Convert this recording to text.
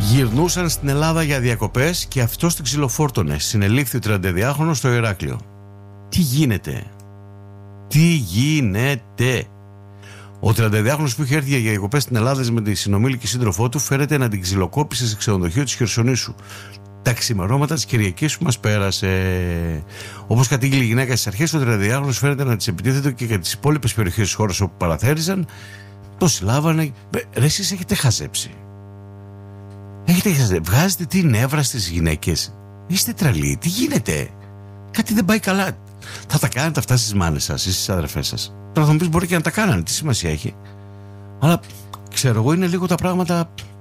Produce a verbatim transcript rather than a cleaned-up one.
Γυρνούσαν στην Ελλάδα για διακοπές και αυτός την ξυλοφόρτωνε. Συνελήφθη ο τριανταδιάχρονος στο Ηράκλειο. Τι γίνεται? Τι γίνεται? Ο τριανταδιάχρονος που είχε έρθει για διακοπές στην Ελλάδα με τη συνομήλικη σύντροφό του φέρεται να την ξυλοκόπησε σε ξενοδοχείο της Χερσονήσου τα ξημερώματα της Κυριακής που μας πέρασε. Όπως κατήγγειλε η γυναίκα στις αρχές, ο τριανταδιάχρονος φέρεται να της επιτίθεται και για τις υπόλοιπες περιοχές της χώρας όπου παραθέριζαν. Το συλλάβανε. Ρε, εσείς έχετε χαζέψει. Έχετε χαζέψει. Βγάζετε τι νεύρα στις γυναίκες. Είστε τρελοί. Τι γίνεται? Κάτι δεν πάει καλά. Θα τα κάνετε αυτά στις μάνες σας ή στις αδερφές σας? Τώρα θα μου πεις, μπορεί και να τα κάνανε. Τι σημασία έχει? Αλλά ξέρω εγώ, είναι λίγο τα πράγματα